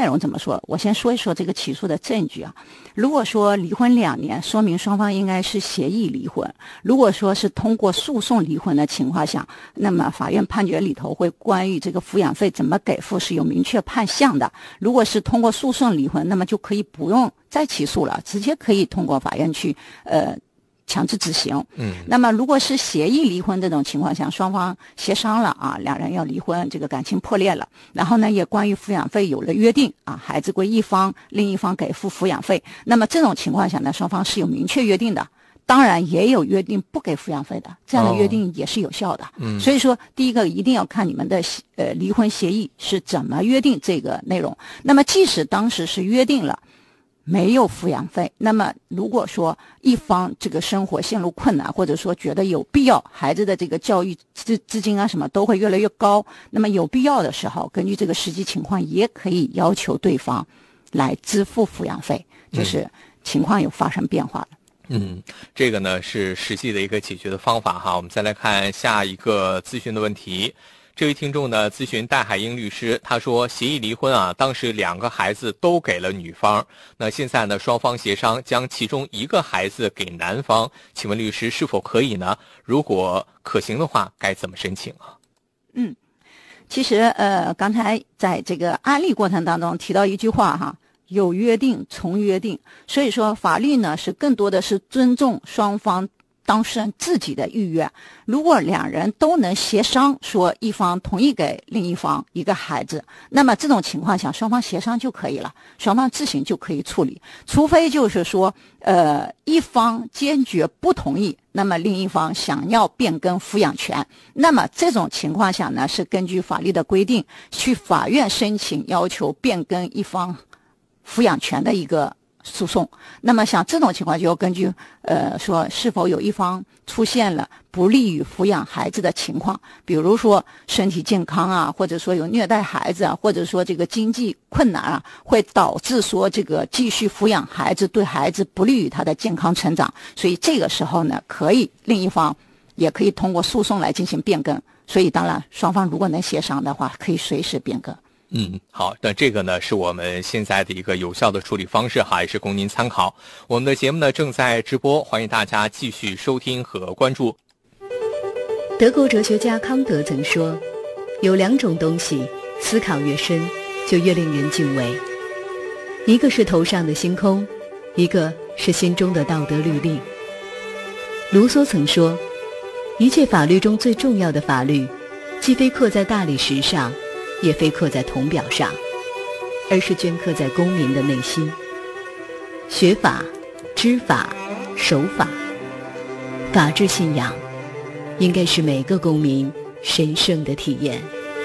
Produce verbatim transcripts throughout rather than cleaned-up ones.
容怎么说？我先说一说这个起诉的证据啊。如果说离婚两年，说明双方应该是协议离婚；如果说是通过诉讼离婚的情况下，那么法院判决里头会关于这个抚养费怎么给付是有明确判项的。如果是通过诉讼离婚，那么就可以不用再起诉了，直接可以通过法院去呃。强制执行。嗯，那么如果是协议离婚这种情况下，双方协商了啊，两人要离婚，这个感情破裂了，然后呢，也关于抚养费有了约定啊，孩子归一方，另一方给付抚养费。那么这种情况下呢，双方是有明确约定的。当然也有约定不给抚养费的，这样的约定也是有效的。哦、嗯，所以说第一个一定要看你们的呃离婚协议是怎么约定这个内容。那么即使当时是约定了没有抚养费，那么如果说一方这个生活陷入困难，或者说觉得有必要，孩子的这个教育资资金啊什么都会越来越高，那么有必要的时候，根据这个实际情况，也可以要求对方来支付抚养费，就是情况有发生变化了。 嗯，这个呢是实际的一个解决的方法哈。我们再来看下一个咨询的问题。这位听众呢咨询戴海英律师，他说协议离婚啊，当时两个孩子都给了女方，那现在呢双方协商将其中一个孩子给男方，请问律师是否可以呢？如果可行的话，该怎么申请啊？ 嗯，其实呃刚才在这个案例过程当中提到一句话哈，有约定从约定，所以说法律呢是更多的是尊重双方当事人自己的意愿。如果两人都能协商说一方同意给另一方一个孩子，那么这种情况下双方协商就可以了，双方自行就可以处理。除非就是说呃一方坚决不同意，那么另一方想要变更抚养权，那么这种情况下呢是根据法律的规定去法院申请要求变更一方抚养权的一个诉讼。那么像这种情况就要根据呃说是否有一方出现了不利于抚养孩子的情况，比如说身体健康啊，或者说有虐待孩子啊，或者说这个经济困难啊，会导致说这个继续抚养孩子对孩子不利于他的健康成长，所以这个时候呢可以另一方也可以通过诉讼来进行变更。所以当然双方如果能协商的话，可以随时变更。 嗯，好，那这个呢是我们现在的一个有效的处理方式哈，也是供您参考。我们的节目呢正在直播，欢迎大家继续收听和关注。 德国哲学家康德曾说，有两种东西，思考越深，就越令人敬畏。一个是头上的星空，一个是心中的道德律令。卢梭曾说，一切法律中最重要的法律，既非刻在大理石上，也非刻在铜表上，而是镌刻在公民的内心。学法、知法、守法，法治信仰应该是每个公民神圣的体验。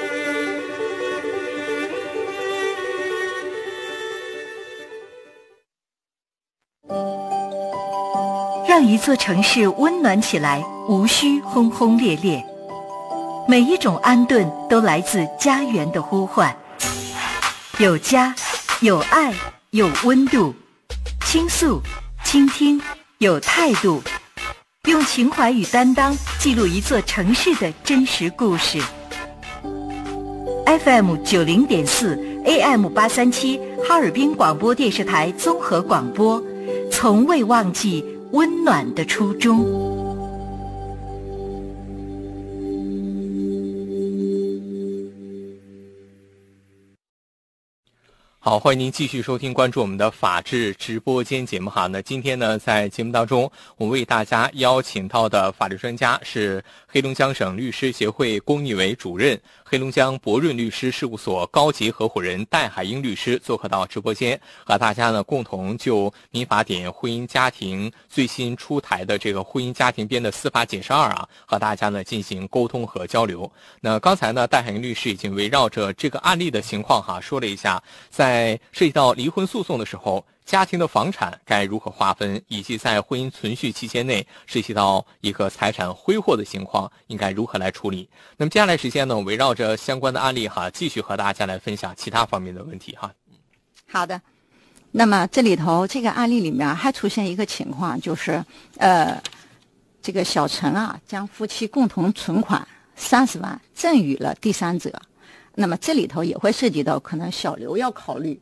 让一座城市温暖起来，无需轰轰烈烈。每一种安顿都来自家园的呼唤，有家，有爱，有温度，倾诉，倾听，有态度，用情怀与担当记录一座城市的真实故事。F M 九零点四 A M 八三七哈尔滨广播电视台综合广播，从未忘记温暖的初衷。 好，欢迎您继续收听关注我们的法治直播间节目哈。那今天呢，在节目当中，我们为大家邀请到的法律专家是黑龙江省律师协会公益委主任、黑龙江博润律师事务所高级合伙人戴海英律师做客到直播间，和大家呢共同就民法典婚姻家庭最新出台的这个婚姻家庭编的司法解释二啊，和大家呢进行沟通和交流。那刚才呢，戴海英律师已经围绕着这个案例的情况哈说了一下，在在涉及到离婚诉讼的时候，家庭的房产该如何划分，以及在婚姻存续期间内涉及到一个财产挥霍的情况，应该如何来处理。那么接下来时间呢，围绕着相关的案例哈，继续和大家来分享其他方面的问题哈。 好的，那么这里头这个案例里面还出现一个情况，就是呃，这个小陈啊，将夫妻共同存款三十万赠与了第三者。那么这里头也会涉及到可能小刘要考虑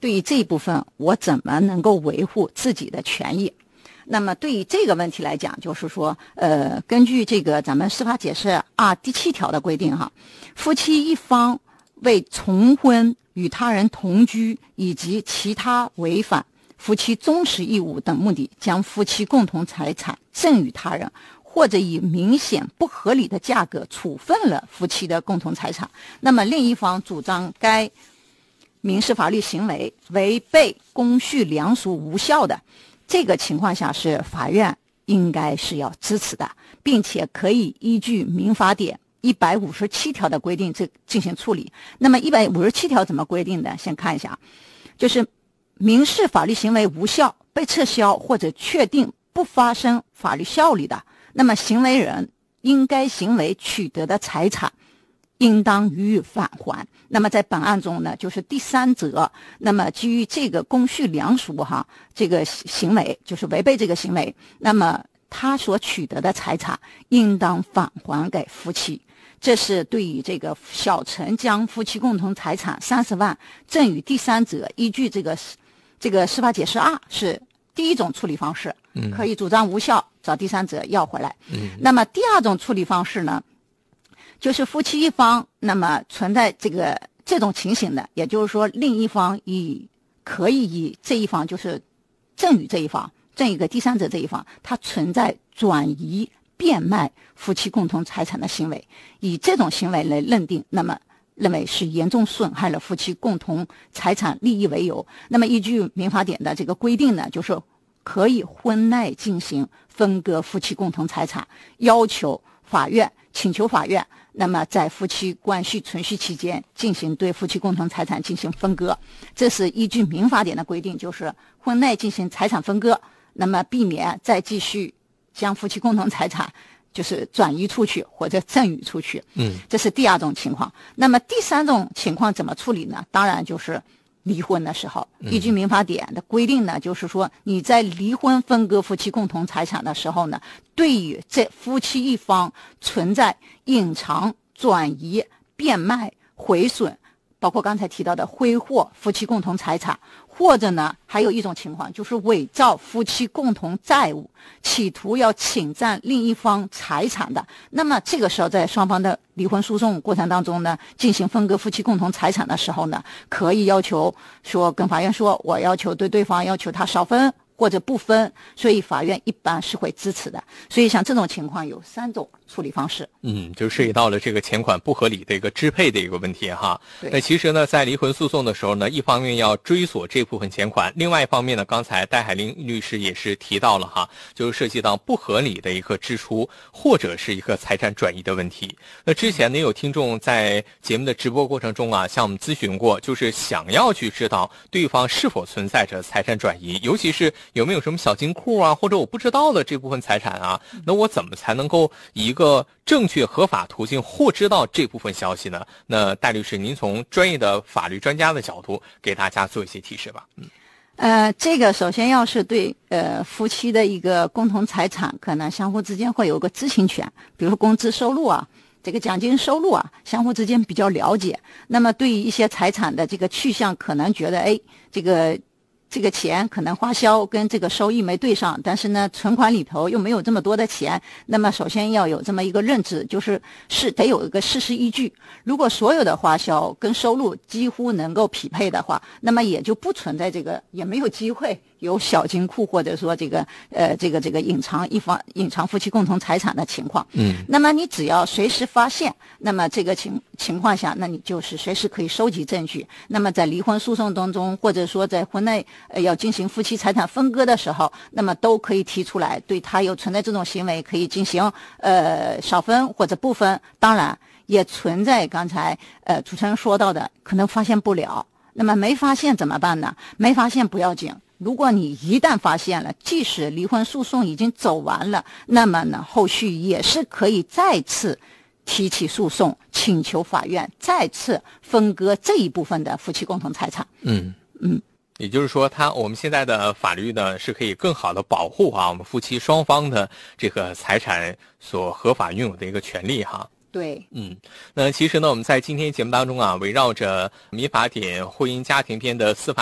对于这一部分，我怎么能够维护自己的权益？那么对于这个问题来讲，就是说，呃，根据这个咱们司法解释二第七条的规定哈，夫妻一方为重婚、与他人同居以及其他违反夫妻忠实义务等目的，将夫妻共同财产赠与他人，或者以明显不合理的价格处分了夫妻的共同财产，那么另一方主张该民事法律行为违背公序良俗无效的，这个情况下是法院应该是要支持的，并且可以依据民法典一百五十七条的规定这进行处理。那么一百五十七条怎么规定的？先看一下，就是民事法律行为无效、被撤销或者确定不发生法律效力的，那么行为人因该行为取得的财产应当予以返还。那么在本案中呢，就是第三者，那么基于这个公序良俗哈，这个行为就是违背这个行为，那么他所取得的财产应当返还给夫妻。这是对于这个小陈将夫妻共同财产三十万赠与第三者，依据这个这个司法解释二是第一种处理方式，可以主张无效，找第三者要回来。嗯，那么第二种处理方式呢，就是夫妻一方那么存在这个这种情形的，也就是说另一方以可以以这一方就是赠与这一方赠与给第三者这一方，他存在转移变卖夫妻共同财产的行为，以这种行为来认定，那么认为是严重损害了夫妻共同财产利益为由，那么依据民法典的这个规定呢，就是可以婚内进行分割夫妻共同财产，要求法院请求法院那么在夫妻关系存续期间进行对夫妻共同财产进行分割。这是依据民法典的规定，就是婚内进行财产分割，那么避免再继续将夫妻共同财产就是转移出去或者赠与出去。嗯，这是第二种情况。那么第三种情况怎么处理呢？当然就是离婚的时候，依据民法典的规定呢，就是说你在离婚分割夫妻共同财产的时候呢，对于这夫妻一方存在隐藏、转移、变卖、毁损，包括刚才提到的挥霍夫妻共同财产，或者呢还有一种情况就是伪造夫妻共同债务，企图要侵占另一方财产的，那么这个时候在双方的离婚诉讼过程当中呢，进行分割夫妻共同财产的时候呢，可以要求说跟法院说，我要求对对方要求他少分或者不分，所以法院一般是会支持的。所以像这种情况有三种处理方式。 嗯，就涉及到了这个钱款不合理的一个支配的一个问题哈。那其实呢，在离婚诉讼的时候呢，一方面要追索这部分钱款，另外一方面呢，刚才戴海玲律师也是提到了哈，就是涉及到不合理的一个支出或者是一个财产转移的问题。那之前呢，有听众在节目的直播过程中啊，向我们咨询过，就是想要去知道对方是否存在着财产转移，尤其是有没有什么小金库啊，或者我不知道的这部分财产啊，那我怎么才能够以一个正确合法途径获知到这部分消息呢？那戴律师，您从专业的法律专家的角度给大家做一些提示吧。嗯， 呃，这个首先要是对呃夫妻的一个共同财产，可能相互之间会有个知情权，比如工资收入啊，这个奖金收入啊，相互之间比较了解。那么对于一些财产的这个去向，可能觉得哎，这个。这个钱可能花销跟这个收益没对上，但是呢，存款里头又没有这么多的钱。那么首先要有这么一个认知，就是是得有一个事实依据。如果所有的花销跟收入几乎能够匹配的话，那么也就不存在这个，也没有机会有小金库或者说这个呃这个这个隐藏一方隐藏夫妻共同财产的情况。嗯，那么你只要随时发现，那么这个情情况下，那你就是随时可以收集证据。那么在离婚诉讼当中，或者说在婚内呃要进行夫妻财产分割的时候，那么都可以提出来，对他有存在这种行为，可以进行呃少分或者不分。当然也存在刚才呃主持人说到的，可能发现不了。那么没发现怎么办呢？没发现不要紧。如果你一旦发现了，即使离婚诉讼已经走完了，那么呢，后续也是可以再次提起诉讼，请求法院再次分割这一部分的夫妻共同财产。 嗯嗯，也就是说，他我们现在的法律呢，是可以更好的保护啊我们夫妻双方的这个财产所合法拥有的一个权利哈。 对， 嗯，那其实呢，我们在今天节目当中啊，围绕着民法典婚姻家庭篇的司法